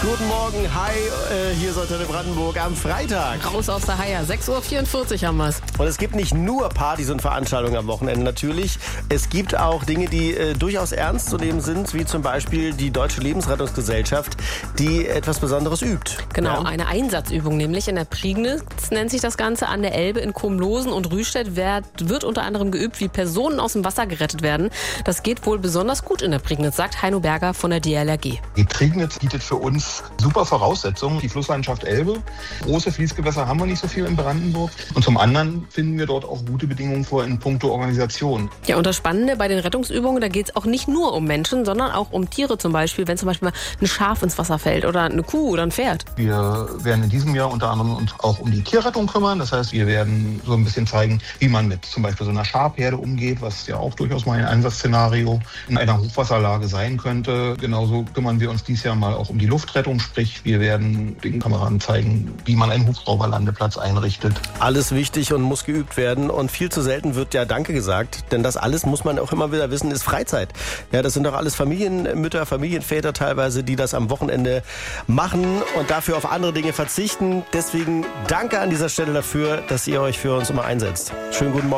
Guten Morgen, hi, hier ist Antenne Brandenburg am Freitag. Raus aus der Haia, 6.44 Uhr haben wir's. Und es gibt nicht nur Partys und Veranstaltungen am Wochenende natürlich. Es gibt auch Dinge, die durchaus ernst zu nehmen sind, wie zum Beispiel die Deutsche Lebensrettungsgesellschaft, die etwas Besonderes übt. Genau, Ja? eine Einsatzübung nämlich in der Prignitz nennt sich das Ganze. An der Elbe in Kumlosen und Rüstedt wird unter anderem geübt, wie Personen aus dem Wasser gerettet werden. Das geht wohl besonders gut in der Prignitz, sagt Heino Berger von der DLRG. Die Prignitz bietet für uns super Voraussetzungen. Die Flusslandschaft Elbe. Große Fließgewässer haben wir nicht so viel in Brandenburg. Und zum anderen finden wir dort auch gute Bedingungen vor in puncto Organisation. Ja, und das Spannende bei den Rettungsübungen, da geht es auch nicht nur um Menschen, sondern auch um Tiere zum Beispiel. Wenn zum Beispiel mal ein Schaf ins Wasser fällt oder eine Kuh oder ein Pferd. Wir werden in diesem Jahr unter anderem uns auch um die Tierrettung kümmern. Das heißt, wir werden so ein bisschen zeigen, wie man mit zum Beispiel so einer Schafherde umgeht, was ja auch durchaus mal ein Einsatzszenario in einer Hochwasserlage sein könnte. Genauso kümmern wir uns dieses Jahr mal auch um die Luftrettung. Sprich, wir werden den Kameraden zeigen, wie man einen Hubschrauberlandeplatz einrichtet. Alles wichtig und muss geübt werden. Und viel zu selten wird ja Danke gesagt. Denn das alles, muss man auch immer wieder wissen, ist Freizeit. Ja, das sind doch alles Familienmütter, Familienväter teilweise, die das am Wochenende machen und dafür auf andere Dinge verzichten. Deswegen danke an dieser Stelle dafür, dass ihr euch für uns immer einsetzt. Schönen guten Morgen.